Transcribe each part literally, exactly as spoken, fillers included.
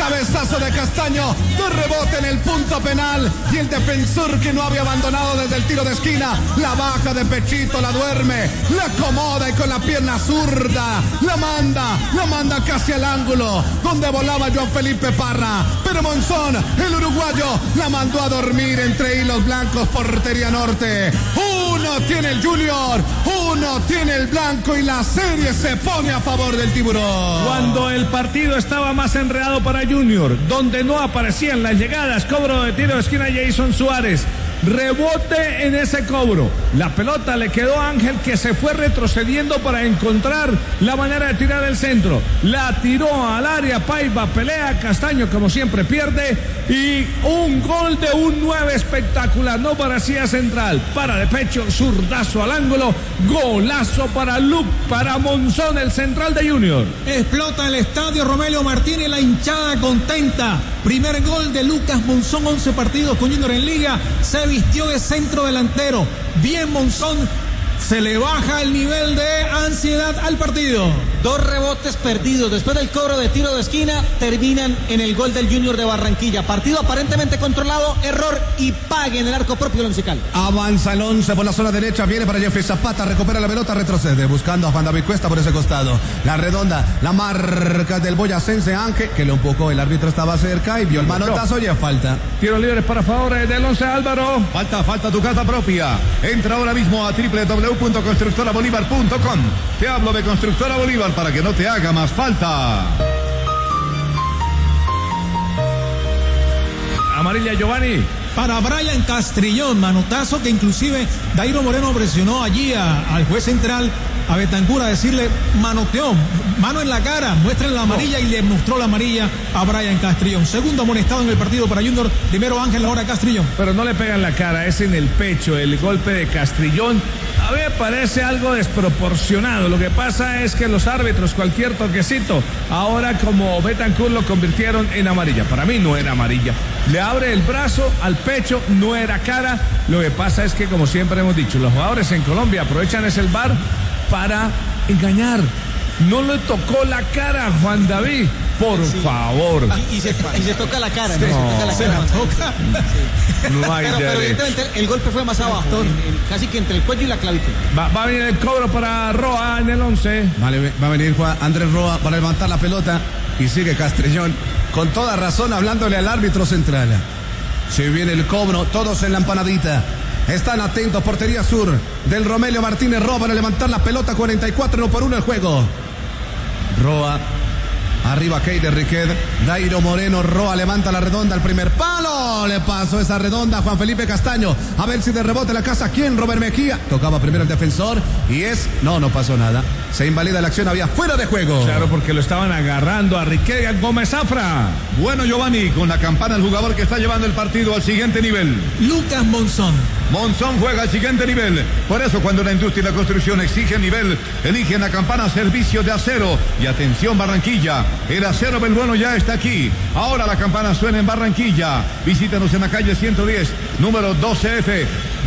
cabezazo de Castaño, de rebote en el punto penal y el defensor que no había abandonado desde el tiro de esquina, la baja de pechito, la duerme, la acomoda y con la pierna zurda, la manda, la manda casi al ángulo, donde volaba Joan Felipe Parra, pero Monzón, el uruguayo, la mandó a dormir entre hilos blancos, portería norte. Uno tiene el Junior, uno tiene el blanco y la serie se pone a favor del Tiburón. Cuando el partido estaba más enredado para Junior, donde no aparecían las llegadas, cobro de tiro de esquina Jason Suárez. Rebote en ese cobro. La pelota le quedó a Ángel, que se fue retrocediendo para encontrar la manera de tirar el centro. La tiró al área, Paiva pelea, Castaño como siempre pierde y un gol de un nueve espectacular. No parecía central, para de pecho, zurdazo al ángulo, golazo para Luke, para Monzón, el central de Junior. Explota el estadio Romelio Martínez, la hinchada contenta. Primer gol de Lucas Monzón, once partidos con Junior en liga, se vistió de centro delantero. Bien Monzón, se le baja el nivel de ansiedad al partido. Dos rebotes perdidos después del cobro de tiro de esquina terminan en el gol del Junior de Barranquilla. Partido aparentemente controlado, error y pague en el arco propio del Once Caldas. Avanza el once por la zona derecha, viene para Jeffrey Zapata, recupera la pelota, retrocede, buscando a Juan David Cuesta por ese costado. La redonda, la marca del boyacense Ángel, que le empujó, el árbitro estaba cerca y vio el manotazo y es falta. Tiro libre para favor del once, Álvaro. Falta, falta tu casa propia. Entra ahora mismo a doble u doble u doble u punto constructora bolívar punto com. Te hablo de Constructora Bolívar para que no te haga más falta. Amarilla, Giovanni. Para Brian Castrillón, manotazo que inclusive Dairo Moreno presionó allí a, al juez central, a Betancur, a decirle manoteó, mano en la cara, muestren la amarilla, y le mostró la amarilla a Brian Castrillón. Segundo amonestado en el partido para Junior, primero Ángel, ahora Castrillón. Pero no le pegan la cara, es en el pecho, el golpe de Castrillón. A mí me parece algo desproporcionado. Lo que pasa es que los árbitros, cualquier toquecito, ahora como Betancur lo convirtieron en amarilla. Para mí no era amarilla. Le abre el brazo al pecho, no era cara. Lo que pasa es que, como siempre hemos dicho, los jugadores en Colombia aprovechan ese V A R para engañar. No le tocó la cara a Juan David, por sí. favor. Y, y, se, y se toca la cara, ¿no? Sí. Se toca la Se cara. la toca. Sí. No hay pero, pero evidentemente el golpe fue más abajo, en, en, casi que entre el cuello y la clavícula. Va, va a venir el cobro para Roa en el once. Vale, va a venir Juan Andrés Roa para levantar la pelota y sigue Castrillón con toda razón hablándole al árbitro central. Si viene el cobro, todos en la empanadita. Están atentos, portería sur del Romelio Martínez. Roa para levantar la pelota, cuarenta y cuatro, uno por uno el juego. Roa, arriba Keider Riquet, Dairo Moreno, Roa levanta la redonda, el primer palo, le pasó esa redonda a Juan Felipe Castaño, a ver si de rebote la casa, ¿quién? Robert Mejía, tocaba primero el defensor y es, no, no pasó nada, se invalida la acción, había fuera de juego. Claro, porque lo estaban agarrando a Riquet, a Gómez Zafra. Bueno, Giovanni, con la campana el jugador que está llevando el partido al siguiente nivel. Lucas Monzón. Monzón juega al siguiente nivel. Por eso, cuando la industria y la construcción exigen nivel, eligen la campana servicio de acero. Y atención, Barranquilla, el acero Belbueno ya está aquí. Ahora la campana suena en Barranquilla. Visítanos en la calle ciento diez, número doce F,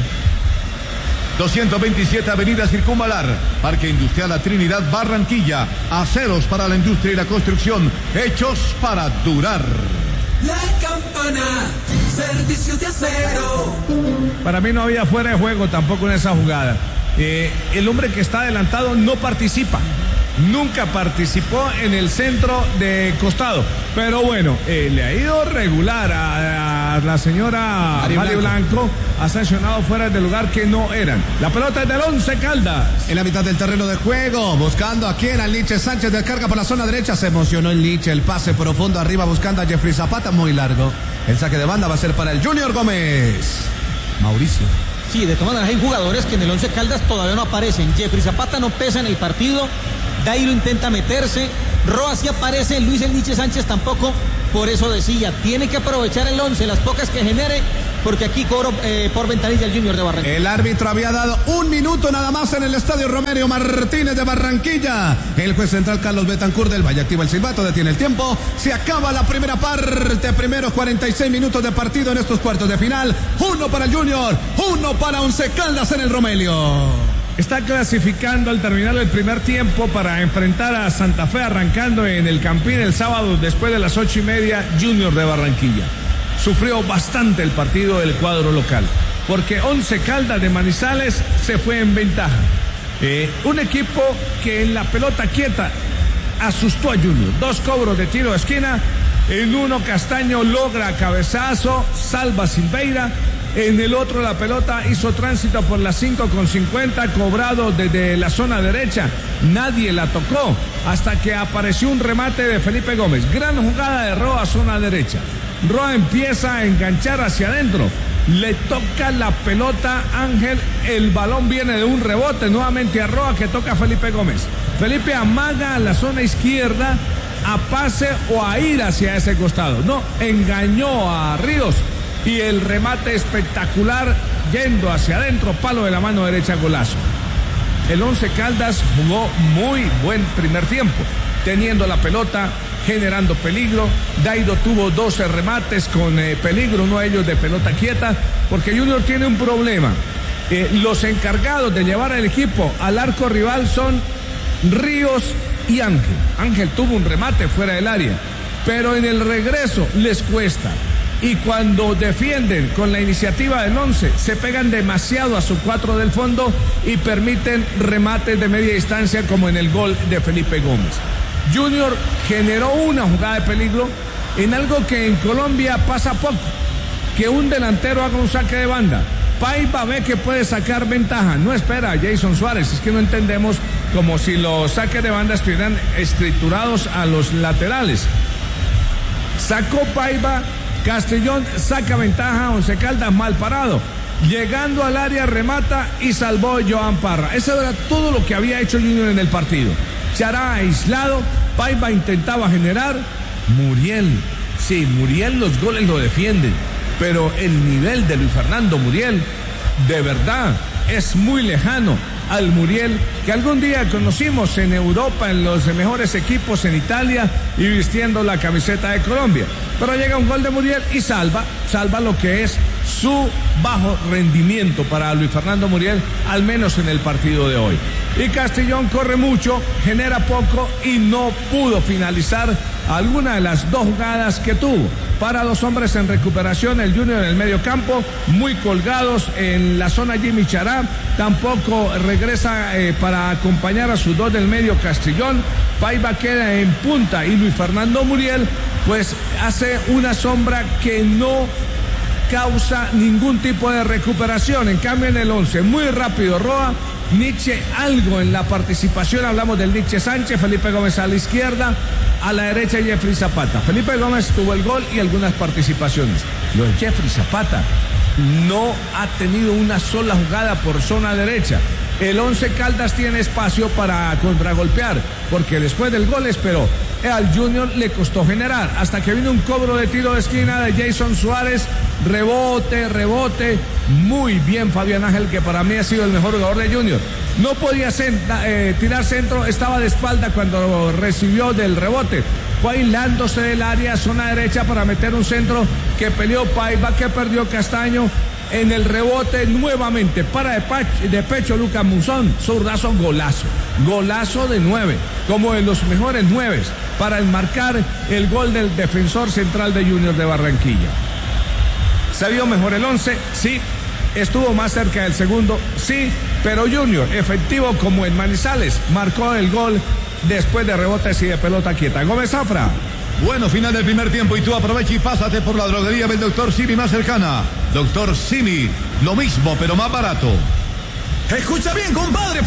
doscientos veintisiete Avenida Circunvalar, Parque Industrial La Trinidad, Barranquilla. Aceros para la industria y la construcción, hechos para durar. La campana, servicio de acero. Para mí no había fuera de juego tampoco en esa jugada. Eh, el hombre que está adelantado no participa. Nunca participó en el centro de costado. Pero bueno, eh, le ha ido regular a, a la señora Mari Blanco. Blanco. Ha sancionado fuera del lugar que no eran. La pelota es del Once Caldas. En la mitad del terreno de juego, buscando a quién, al Liche Sánchez, descarga por la zona derecha. Se emocionó el Liche, el pase profundo arriba buscando a Jeffrey Zapata, muy largo. El saque de banda va a ser para el Junior Gómez. Mauricio. Sí, de todas maneras hay jugadores que en el Once Caldas todavía no aparecen. Jeffrey Zapata no pesa en el partido. Dairo intenta meterse. Roa sí aparece. Luis El Liche Sánchez tampoco. Por eso decía, tiene que aprovechar el once, las pocas que genere, porque aquí cobro eh, por ventanilla el Junior de Barranquilla. El árbitro había dado un minuto nada más en el estadio Romelio Martínez de Barranquilla. El juez central Carlos Betancur del Valle activa el silbato, detiene el tiempo. Se acaba la primera parte, primeros cuarenta y seis minutos de partido en estos cuartos de final. Uno para el Junior, uno para Once Caldas en el Romelio. está clasificando al terminar el primer tiempo para enfrentar a Santa Fe, arrancando en el Campín el sábado después de las ocho y media, Junior de Barranquilla. Sufrió bastante el partido del cuadro local, porque Once Caldas de Manizales se fue en ventaja. Eh, un equipo que en la pelota quieta asustó a Junior. Dos cobros de tiro de esquina. En uno Castaño logra cabezazo, salva Silveira. En el otro la pelota hizo tránsito por las cinco con cincuenta, cobrado desde la zona derecha. Nadie la tocó hasta que apareció un remate de Felipe Gómez. Gran jugada de Roa, zona derecha. Roa empieza a enganchar hacia adentro. Le toca la pelota Ángel, el balón viene de un rebote nuevamente a Roa, que toca a Felipe Gómez. Felipe amaga a la zona izquierda a pase o a ir hacia ese costado. No, engañó a Ríos y el remate espectacular yendo hacia adentro, palo de la mano derecha, golazo. El Once Caldas jugó muy buen primer tiempo, teniendo la pelota, generando peligro. Dairo tuvo doce remates con eh, peligro, uno de ellos de pelota quieta, porque Junior tiene un problema. Eh, los encargados de llevar al equipo al arco rival son Ríos y Ángel. Ángel tuvo un remate fuera del área, pero en el regreso les cuesta. Y cuando defienden con la iniciativa del once, se pegan demasiado a su cuatro del fondo y permiten remates de media distancia, como en el gol de Felipe Gómez. Junior generó una jugada de peligro en algo que en Colombia pasa poco, que un delantero haga un saque de banda. Paiva ve que puede sacar ventaja, no espera a Jason Suárez. Es que no entendemos, como si los saques de banda estuvieran escriturados a los laterales. Sacó Paiva, Castrillón saca ventaja, Once Caldas mal parado. Llegando al área remata y salvó Joan Parra. Eso era todo lo que había hecho Junior en el partido. Chará aislado, Paiva intentaba generar. Muriel, sí, Muriel los goles lo defienden, pero el nivel de Luis Fernando Muriel, de verdad, es muy lejano al Muriel que algún día conocimos en Europa, en los mejores equipos en Italia y vistiendo la camiseta de Colombia. Pero llega un gol de Muriel y salva, salva lo que es su bajo rendimiento para Luis Fernando Muriel, al menos en el partido de hoy. Y Castrillón corre mucho, genera poco y no pudo finalizar alguna de las dos jugadas que tuvo. Para los hombres en recuperación, el Junior en el medio campo, muy colgados en la zona Jimmy Chará, tampoco regresa eh, para acompañar a sus dos del medio Castrillón. Paiva queda en punta y Luis Fernando Muriel pues hace una sombra que no causa ningún tipo de recuperación. En cambio en el once, muy rápido Roa, Nietzsche algo en la participación, hablamos del Nietzsche Sánchez, Felipe Gómez a la izquierda, a la derecha Jeffrey Zapata. Felipe Gómez tuvo el gol y algunas participaciones. Lo de Jeffrey Zapata no ha tenido una sola jugada por zona derecha. El Once Caldas tiene espacio para contragolpear, porque después del gol esperó. Al Junior le costó generar, hasta que vino un cobro de tiro de esquina de Jason Suárez, rebote, rebote, muy bien Fabián Ángel, que para mí ha sido el mejor jugador de Junior. No podía senta, eh, tirar centro, estaba de espalda cuando recibió del rebote. Fue aislándose del área, zona derecha, para meter un centro que peleó Paiva, que perdió Castaño. En el rebote nuevamente para de, pach, de pecho Lucas Monzón, zurdazo, golazo, golazo de nueve, como de los mejores nueves, para enmarcar el gol del defensor central de Junior de Barranquilla. ¿Se vio mejor el once? Sí. ¿Estuvo más cerca del segundo? Sí. Pero Junior, efectivo como en Manizales, marcó el gol después de rebotes y de pelota quieta. Gómez Zafra. Bueno, final del primer tiempo y tú aprovecha y pásate por la droguería del doctor Simi más cercana. Doctor Simi, lo mismo pero más barato. Escucha bien, compadre.